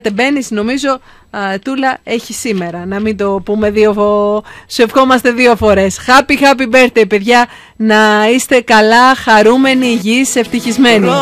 Μπαίνεις, νομίζω, Τούλα, έχει σήμερα. Να μην το πούμε σου ευχόμαστε 2 φορές. Happy birthday, παιδιά. Να είστε καλά, χαρούμενοι, υγιείς, ευτυχισμένοι.